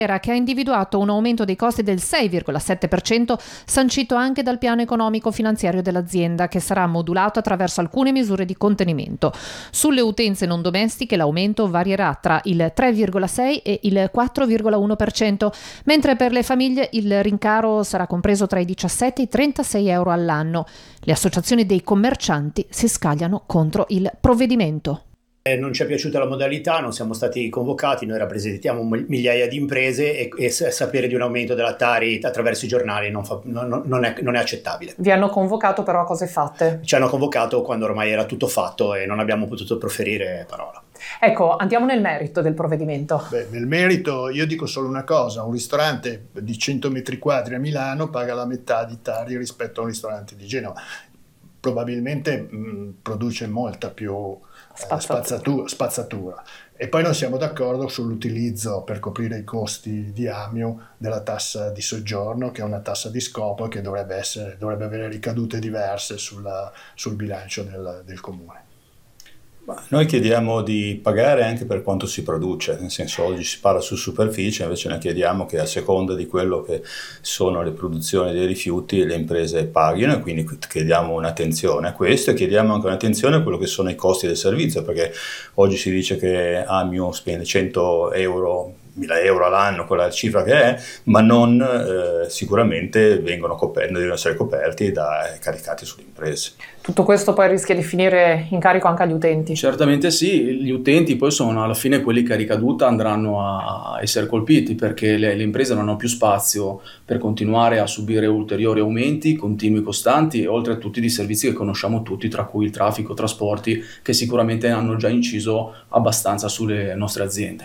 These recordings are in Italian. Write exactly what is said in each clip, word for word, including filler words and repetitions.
che ha individuato un aumento dei costi del sei virgola sette per cento sancito anche dal piano economico-finanziario dell'azienda, che sarà modulato attraverso alcune misure di contenimento. Sulle utenze non domestiche l'aumento varierà tra il tre virgola sei e il quattro virgola uno per cento, mentre per le famiglie il rincaro sarà compreso tra i diciassette e i trentasei euro all'anno. Le associazioni dei commercianti si scagliano contro il provvedimento. Eh, non ci è piaciuta la modalità, non siamo stati convocati, noi rappresentiamo migliaia di imprese e, e sapere di un aumento della Tari attraverso i giornali non, fa, non, non, è, non è accettabile. Vi hanno convocato però a cose fatte? Ci hanno convocato quando ormai era tutto fatto e non abbiamo potuto proferire parola. Ecco, andiamo nel merito del provvedimento. Beh, nel merito io dico solo una cosa: un ristorante di cento metri quadri a Milano paga la metà di Tari rispetto a un ristorante di Genova. Probabilmente mh, produce molta più spazzatura. Spazzatura, spazzatura. E poi non siamo d'accordo sull'utilizzo per coprire i costi di Amio della tassa di soggiorno, che è una tassa di scopo che dovrebbe, essere, dovrebbe avere ricadute diverse sulla, sul bilancio del, del comune. Noi chiediamo di pagare anche per quanto si produce, nel senso oggi si parla su superficie, invece noi chiediamo che a seconda di quello che sono le produzioni dei rifiuti le imprese paghino, e quindi chiediamo un'attenzione a questo e chiediamo anche un'attenzione a quello che sono i costi del servizio, perché oggi si dice che Amio spende cento euro, mille euro all'anno, quella cifra che è, ma non eh, sicuramente vengono coperti, devono essere coperti e da, caricati sulle imprese. Tutto questo poi rischia di finire in carico anche agli utenti? Certamente sì, gli utenti poi sono alla fine quelli che a ricaduta andranno a essere colpiti, perché le, le imprese non hanno più spazio per continuare a subire ulteriori aumenti continui e costanti, oltre a tutti i servizi che conosciamo tutti, tra cui il traffico, trasporti, che sicuramente hanno già inciso abbastanza sulle nostre aziende.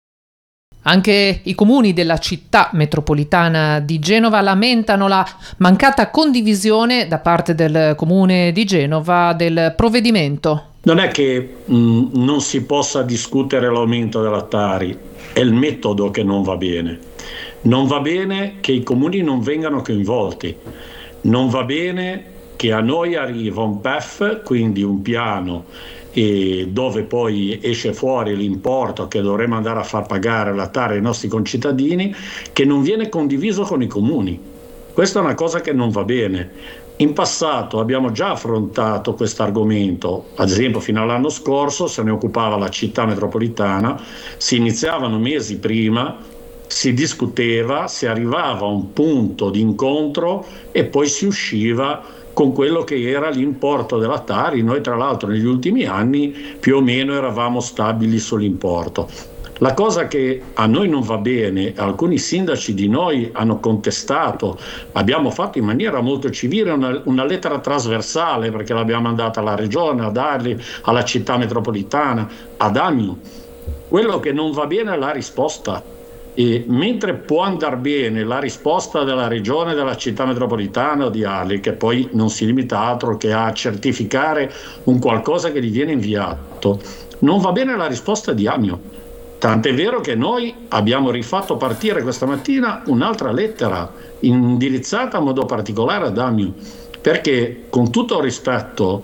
Anche i comuni della città metropolitana di Genova lamentano la mancata condivisione da parte del comune di Genova del provvedimento. Non è che mh, non si possa discutere l'aumento della Tari, è il metodo che non va bene. Non va bene che i comuni non vengano coinvolti, non va bene che a noi arriva un P E F, quindi un piano, e dove poi esce fuori l'importo che dovremo andare a far pagare la Tari ai nostri concittadini, che non viene condiviso con i comuni. Questa è una cosa che non va bene. In passato abbiamo già affrontato questo argomento, ad esempio fino all'anno scorso se ne occupava la città metropolitana, si iniziavano mesi prima, si discuteva, si arrivava a un punto di incontro e poi si usciva con quello che era l'importo della Tari. Noi tra l'altro negli ultimi anni più o meno eravamo stabili sull'importo. La cosa che a noi non va bene, alcuni sindaci di noi hanno contestato, abbiamo fatto in maniera molto civile una, una lettera trasversale, perché l'abbiamo mandata alla regione, ad Arli, alla città metropolitana, ad Amio. Quello che non va bene è la risposta. E mentre può andare bene la risposta della regione, della città metropolitana o di Arli, che poi non si limita altro che a certificare un qualcosa che gli viene inviato, non va bene la risposta di Amio. Tant'è vero che noi abbiamo rifatto partire questa mattina un'altra lettera indirizzata in modo particolare ad Amio, perché con tutto il rispetto,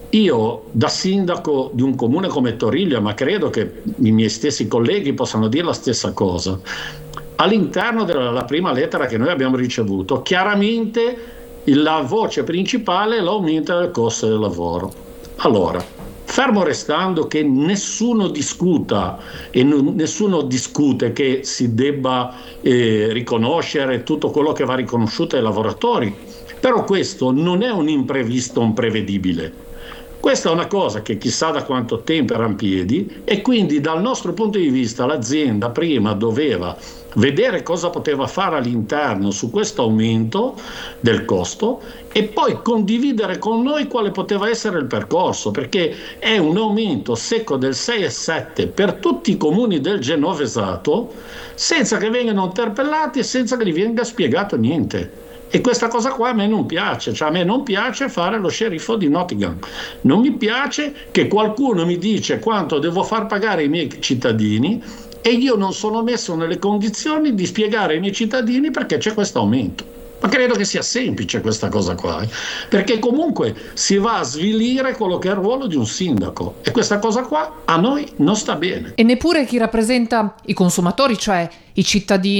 io da sindaco di un comune come Toriglia, ma credo che i miei stessi colleghi possano dire la stessa cosa, all'interno della prima lettera che noi abbiamo ricevuto, chiaramente la voce principale è l'aumento del costo del lavoro. Allora, fermo restando che nessuno discuta e n- nessuno discute che si debba eh, riconoscere tutto quello che va riconosciuto ai lavoratori, però questo non è un imprevisto, un prevedibile. Questa è una cosa che chissà da quanto tempo era in piedi, e quindi dal nostro punto di vista l'azienda prima doveva vedere cosa poteva fare all'interno su questo aumento del costo e poi condividere con noi quale poteva essere il percorso, perché è un aumento secco del sei virgola sette per tutti i comuni del Genovesato, senza che vengano interpellati e senza che gli venga spiegato niente. E questa cosa qua a me non piace, cioè a me non piace fare lo sceriffo di Nottingham, non mi piace che qualcuno mi dice quanto devo far pagare ai miei cittadini e io non sono messo nelle condizioni di spiegare ai miei cittadini perché c'è questo aumento. Ma credo che sia semplice questa cosa qua, eh? Perché comunque si va a svilire quello che è il ruolo di un sindaco e questa cosa qua a noi non sta bene. E neppure chi rappresenta i consumatori, cioè i cittadini,